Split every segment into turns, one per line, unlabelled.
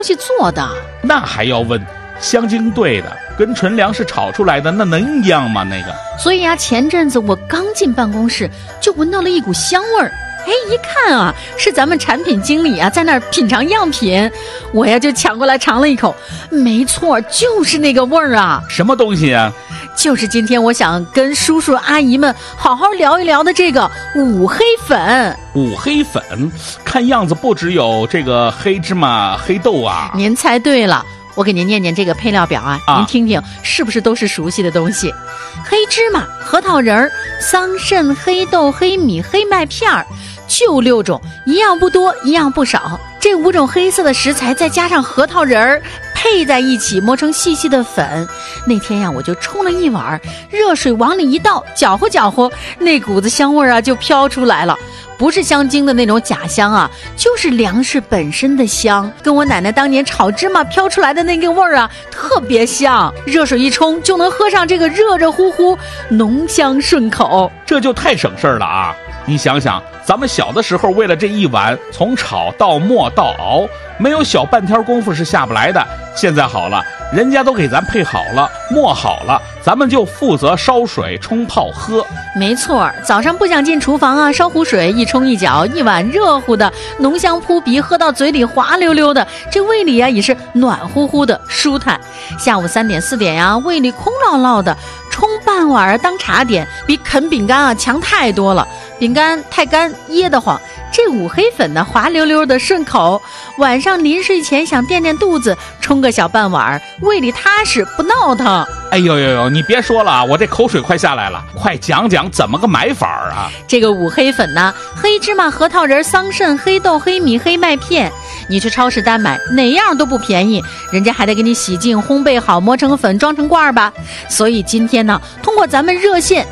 西做的？
那还要问，香精兑的跟纯粮食炒出来的那能一样吗？那个。
所以啊，前阵子我刚进办公室就闻到了一股香味儿。一看啊，是咱们产品经理啊在那儿品尝样品，我呀就抢过来尝了一口，没错，就是那个味儿啊。
什么东西啊？
就是今天我想跟叔叔阿姨们好好聊一聊的这个五黑粉。
五黑粉，看样子不只有这个黑芝麻、黑豆啊。
您猜对了，我给您念念这个配料表啊，您听听是不是都是熟悉的东西？黑芝麻、核桃仁儿、桑葚、黑豆、黑米、黑麦片儿，就6种，一样不多，一样不少。这5种黑色的食材再加上核桃仁儿配在一起，磨成细细的粉。那天呀，我就冲了一碗热水，往里一倒，搅和搅和，那股子香味啊就飘出来了。不是香精的那种假香啊，就是粮食本身的香，跟我奶奶当年炒芝麻飘出来的那个味儿啊特别像。热水一冲就能喝上这个热热乎乎，浓香顺口，
这就太省事儿了啊！你想想，咱们小的时候为了这一碗，从炒到磨到熬，没有小半天功夫是下不来的。现在好了，人家都给咱配好了，磨好了，咱们就负责烧水冲泡喝。
没错，早上不想进厨房啊，烧壶水一冲一搅，一碗热乎的，浓香扑鼻，喝到嘴里滑溜溜的，这胃里啊也是暖乎乎的，舒坦。下午3点4点呀，胃里空落落的，冲半碗当茶点，比啃饼干啊强太多了。饼干太干噎得慌，这五黑粉呢滑溜溜的顺口，晚上临睡前想垫垫肚子，冲个小半碗，胃里踏实不闹腾。
哎呦呦呦，你别说了，我这口水快下来了，快讲讲怎么个买法啊？
这个五黑粉呢，黑芝麻、核桃仁、桑葚、黑豆、黑米、黑麦片，你去超市单买哪样都不便宜，人家还得给你洗净、烘焙好，磨成粉装成罐吧。所以今天呢，通过咱们热线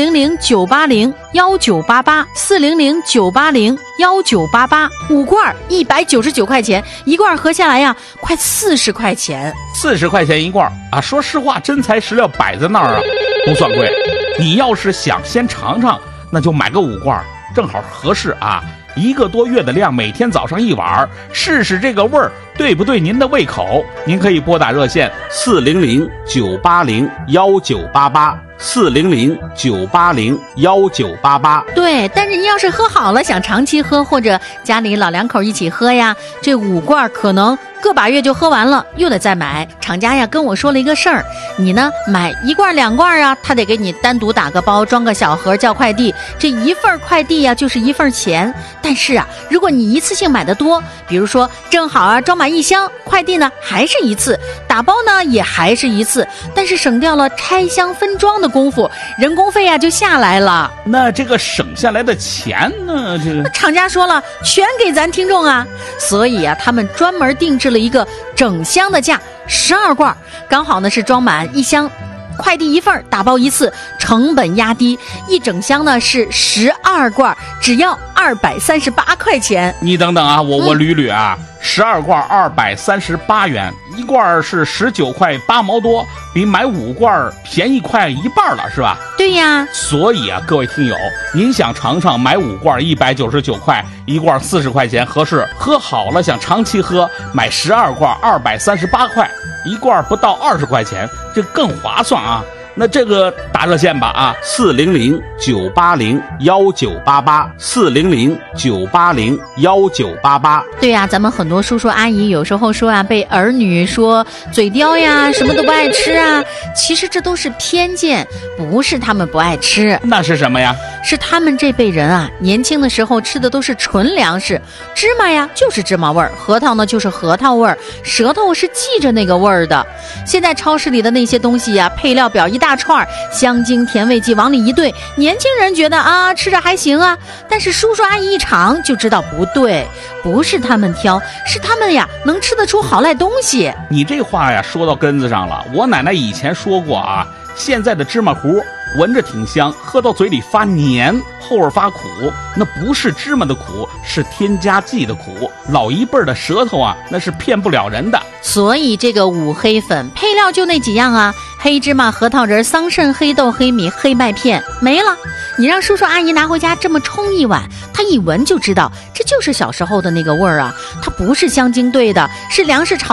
400-980-1988，400-980-1988，5罐199块钱一罐，合下来呀快40块钱
，40块钱一罐啊！说实话，真材实料摆在那儿啊，不算贵。你要是想先尝尝，那就买个5罐，正好合适啊。1个多月的量，每天早上1碗，试试这个味儿对不对您的胃口。您可以拨打热线400-980-1988，400-980-1988。
对，但是您要是喝好了，想长期喝，或者家里老两口一起喝呀，这5罐可能个把月就喝完了，又得再买。厂家呀跟我说了一个事儿，你呢买1罐2罐啊，他得给你单独打个包，装个小盒叫快递，这一份快递呀就是1份钱。但是啊，如果你一次性买的多，比如说正好啊装满1箱，快递呢还是1次，打包呢也还是1次，但是省掉了拆箱分装的功夫，人工费啊就下来了。
那这个省下来的钱呢？这个
厂家说了，全给咱听众啊，所以啊，他们专门定制了一个整箱的价，12罐，刚好呢是装满1箱。快递1份，打包1次，成本压低，一整箱呢是12罐，只要238块钱。
你等等啊，我捋捋啊，12罐238元，一罐是19块8毛多，比买5罐便宜快1半了，是吧？
对呀。
所以啊，各位听友，您想尝尝买5罐199块，一罐40块钱合适，喝好了想长期喝，买12罐238块，一罐不到20块钱，这更划算啊。那这个打热线吧啊，400-980-1988，400-980-1988。
对呀，咱们很多叔叔阿姨有时候说啊，被儿女说嘴刁呀，什么都不爱吃啊，其实这都是偏见，不是他们不爱吃。
那是什么呀？
是他们这辈人啊，年轻的时候吃的都是纯粮食，芝麻呀就是芝麻味儿，核桃呢就是核桃味儿，舌头是记着那个味儿的。现在超市里的那些东西呀，配料表一大串，香精甜味剂往里一兑，年轻人觉得啊吃着还行啊，但是叔叔阿姨一尝就知道不对，不是他们挑，是他们呀能吃得出好赖东西。
你这话呀说到根子上了，我奶奶以前说过啊，现在的芝麻糊闻着挺香，喝到嘴里发黏，后味发苦，那不是芝麻的苦，是添加剂的苦。老一辈的舌头啊，那是骗不了人的。
所以这个五黑粉配料就那几样啊， 黑芝麻、核桃仁、桑葚、黑豆、黑米、黑麦片没了。你让叔叔阿姨拿回家这么冲一碗，他一闻就知道这就是小时候的那个味儿啊，它不是香精兑的，是粮食炒